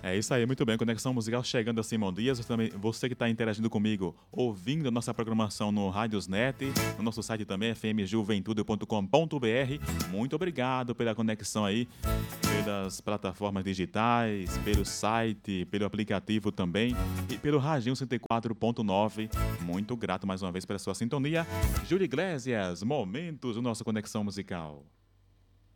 É isso aí, muito bem. Conexão Musical chegando assim, bom dia. Você que está interagindo comigo, ouvindo a nossa programação no Radiosnet, no nosso site também, fmjuventude.com.br. Muito obrigado pela conexão aí, pelas plataformas digitais, pelo site, pelo aplicativo também e pelo Radinho 104.9. Muito grato mais uma vez pela sua sintonia. Júlio Iglesias, momentos do nosso Conexão Musical.